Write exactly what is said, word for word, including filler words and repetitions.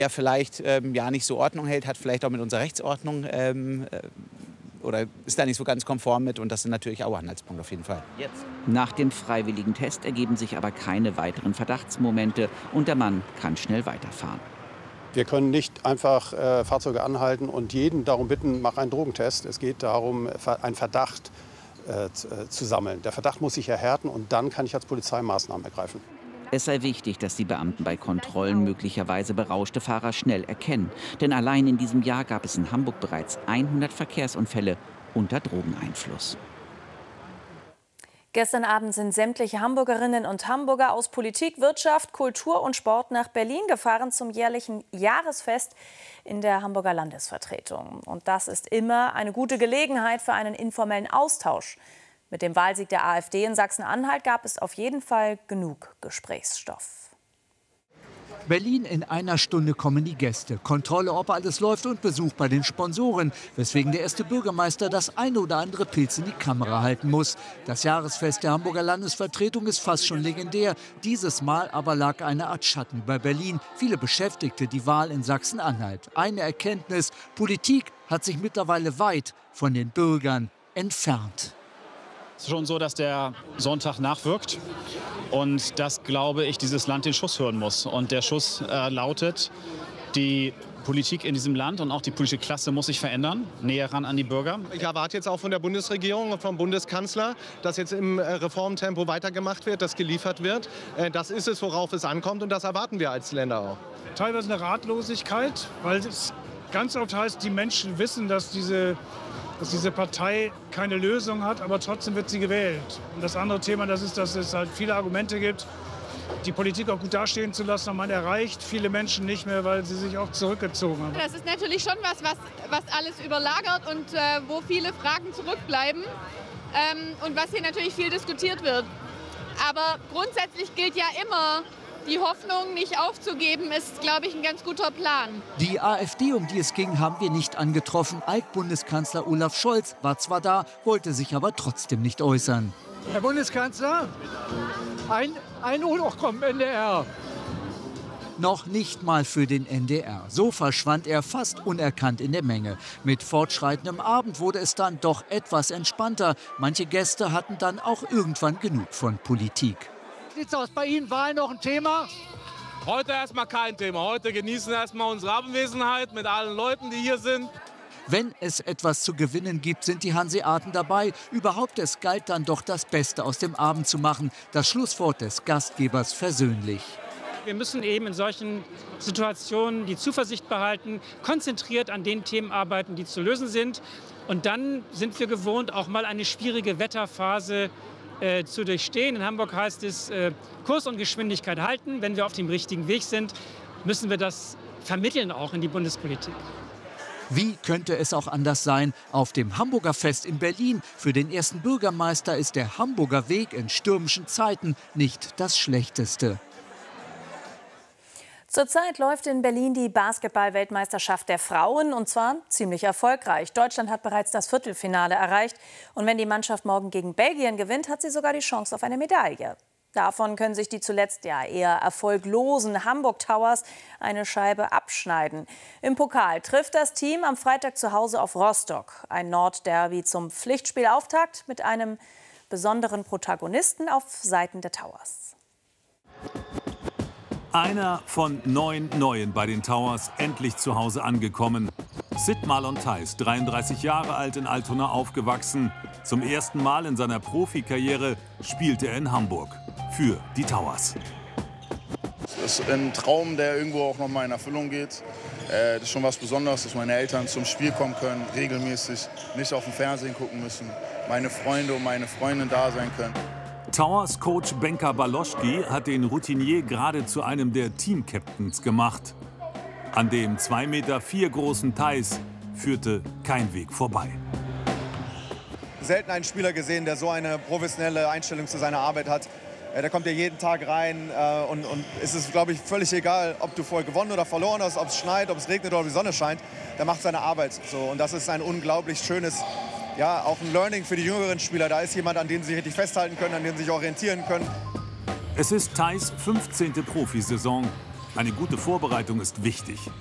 er vielleicht ähm, ja, nicht so Ordnung hält, hat vielleicht auch mit unserer Rechtsordnung ähm, äh, oder ist da nicht so ganz konform mit. Und das sind natürlich auch Anhaltspunkte auf jeden Fall. Jetzt. Nach dem freiwilligen Test ergeben sich aber keine weiteren Verdachtsmomente und der Mann kann schnell weiterfahren. Wir können nicht einfach äh, Fahrzeuge anhalten und jeden darum bitten, mach einen Drogentest. Es geht darum, einen Verdacht äh, zu sammeln. Der Verdacht muss sich erhärten und dann kann ich als Polizei Maßnahmen ergreifen. Es sei wichtig, dass die Beamten bei Kontrollen möglicherweise berauschte Fahrer schnell erkennen. Denn allein in diesem Jahr gab es in Hamburg bereits hundert Verkehrsunfälle unter Drogeneinfluss. Gestern Abend sind sämtliche Hamburgerinnen und Hamburger aus Politik, Wirtschaft, Kultur und Sport nach Berlin gefahren zum jährlichen Jahresfest in der Hamburger Landesvertretung. Und das ist immer eine gute Gelegenheit für einen informellen Austausch. Mit dem Wahlsieg der AfD in Sachsen-Anhalt gab es auf jeden Fall genug Gesprächsstoff. Berlin, in einer Stunde kommen die Gäste. Kontrolle, ob alles läuft und Besuch bei den Sponsoren. Weswegen der erste Bürgermeister das eine oder andere Pilz in die Kamera halten muss. Das Jahresfest der Hamburger Landesvertretung ist fast schon legendär. Dieses Mal aber lag eine Art Schatten über Berlin. Viele beschäftigte die Wahl in Sachsen-Anhalt. Eine Erkenntnis: Politik hat sich mittlerweile weit von den Bürgern entfernt. Es ist schon so, dass der Sonntag nachwirkt und dass, glaube ich, dieses Land den Schuss hören muss. Und der Schuss äh, lautet, die Politik in diesem Land und auch die politische Klasse muss sich verändern, näher ran an die Bürger. Ich erwarte jetzt auch von der Bundesregierung und vom Bundeskanzler, dass jetzt im Reformtempo weitergemacht wird, dass geliefert wird. Äh, das ist es, worauf es ankommt und das erwarten wir als Länder auch. Teilweise eine Ratlosigkeit, weil es ganz oft heißt, die Menschen wissen, dass diese dass diese Partei keine Lösung hat, aber trotzdem wird sie gewählt. Und das andere Thema, das ist, dass es halt viele Argumente gibt, die Politik auch gut dastehen zu lassen. Und man erreicht viele Menschen nicht mehr, weil sie sich auch zurückgezogen haben. Das ist natürlich schon was, was, was alles überlagert und äh, wo viele Fragen zurückbleiben ähm, und was hier natürlich viel diskutiert wird. Aber grundsätzlich gilt ja immer, die Hoffnung nicht aufzugeben, ist, glaube ich, ein ganz guter Plan. Die AfD, um die es ging, haben wir nicht angetroffen. Altbundeskanzler Olaf Scholz war zwar da, wollte sich aber trotzdem nicht äußern. Herr Bundeskanzler, ein, ein Urlaub kommt N D R. Noch nicht mal für den N D R. So verschwand er fast unerkannt in der Menge. Mit fortschreitendem Abend wurde es dann doch etwas entspannter. Manche Gäste hatten dann auch irgendwann genug von Politik. Wie sieht's aus bei Ihnen? Wahl noch ein Thema? Heute erstmal kein Thema. Heute genießen erstmal unsere Abwesenheit mit allen Leuten, die hier sind. Wenn es etwas zu gewinnen gibt, sind die Hanseaten dabei. Überhaupt, es galt dann doch das Beste aus dem Abend zu machen. Das Schlusswort des Gastgebers versöhnlich. Wir müssen eben in solchen Situationen die Zuversicht behalten, konzentriert an den Themen arbeiten, die zu lösen sind. Und dann sind wir gewohnt, auch mal eine schwierige Wetterphase Äh, zu durchstehen. In Hamburg heißt es, äh, Kurs und Geschwindigkeit halten. Wenn wir auf dem richtigen Weg sind, müssen wir das vermitteln auch in die Bundespolitik. Wie könnte es auch anders sein? Auf dem Hamburger Fest in Berlin. Für den ersten Bürgermeister ist der Hamburger Weg in stürmischen Zeiten nicht das Schlechteste. Zurzeit läuft in Berlin die Basketball-Weltmeisterschaft der Frauen, und zwar ziemlich erfolgreich. Deutschland hat bereits das Viertelfinale erreicht. Und wenn die Mannschaft morgen gegen Belgien gewinnt, hat sie sogar die Chance auf eine Medaille. Davon können sich die zuletzt ja eher erfolglosen Hamburg Towers eine Scheibe abschneiden. Im Pokal trifft das Team am Freitag zu Hause auf Rostock. Ein Nordderby zum Pflichtspielauftakt mit einem besonderen Protagonisten auf Seiten der Towers. Einer von neun Neuen bei den Towers, endlich zu Hause angekommen. Sid Marlon Theis, dreiunddreißig Jahre alt, in Altona aufgewachsen. Zum ersten Mal in seiner Profikarriere spielte er in Hamburg für die Towers. Das ist ein Traum, der irgendwo auch noch mal in Erfüllung geht. Das ist schon was Besonderes, dass meine Eltern zum Spiel kommen können, regelmäßig, nicht auf dem Fernsehen gucken müssen, meine Freunde und meine Freundin da sein können. Towers-Coach Benka Baloschki hat den Routinier gerade zu einem der Team-Captains gemacht. An dem zwei Meter vier großen Theis führte kein Weg vorbei. Selten einen Spieler gesehen, der so eine professionelle Einstellung zu seiner Arbeit hat. Der kommt ja jeden Tag rein und, und es ist, glaube ich, völlig egal, ob du vorher gewonnen oder verloren hast, ob es schneit, ob es regnet oder die Sonne scheint. Der macht seine Arbeit so, und das ist ein unglaublich schönes, ja, auch ein Learning für die jüngeren Spieler. Da ist jemand, an dem sie richtig festhalten können, an dem sie sich orientieren können. Es ist Theis fünfzehnte Profisaison. Eine gute Vorbereitung ist wichtig.